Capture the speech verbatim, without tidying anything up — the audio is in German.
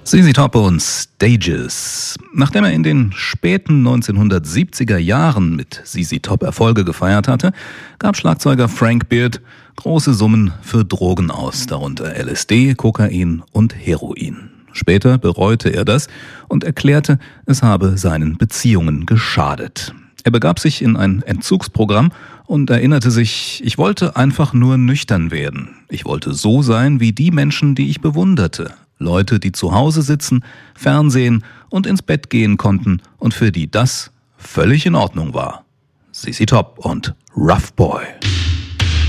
Z Z Top und Stages. Nachdem er in den späten neunzehnhundertsiebziger Jahren mit Z Z Top Erfolge gefeiert hatte, gab Schlagzeuger Frank Beard große Summen für Drogen aus, darunter L S D, Kokain und Heroin. Später bereute er das und erklärte, es habe seinen Beziehungen geschadet. Er begab sich in ein Entzugsprogramm und erinnerte sich, ich wollte einfach nur nüchtern werden. Ich wollte so sein wie die Menschen, die ich bewunderte. Leute, die zu Hause sitzen, Fernsehen und ins Bett gehen konnten und für die das völlig in Ordnung war. Z Z Top und Rough Boy.